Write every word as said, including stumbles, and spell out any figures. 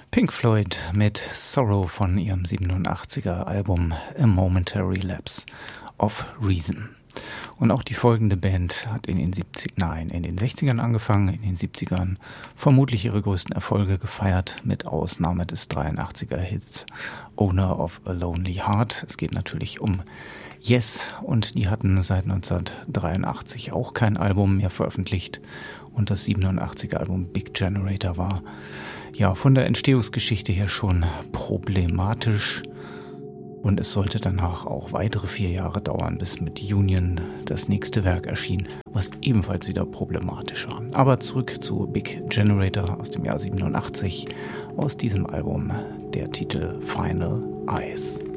Pink Floyd mit Sorrow von ihrem siebenundachtziger Album A Momentary Lapse of Reason. Und auch die folgende Band hat in den siebzig, nein, in den sechzigern angefangen, in den siebzigern vermutlich ihre größten Erfolge gefeiert, mit Ausnahme des dreiundachtziger Hits Owner of a Lonely Heart. Es geht natürlich um Yes, und die hatten seit neunzehnhundertdreiundachtzig auch kein Album mehr veröffentlicht, und das siebenundachtziger Album Big Generator war ja von der Entstehungsgeschichte her schon problematisch. Und es sollte danach auch weitere vier Jahre dauern, bis mit Union das nächste Werk erschien, was ebenfalls wieder problematisch war. Aber zurück zu Big Generator aus dem Jahr siebenundachtzig, aus diesem Album der Titel Final Eyes.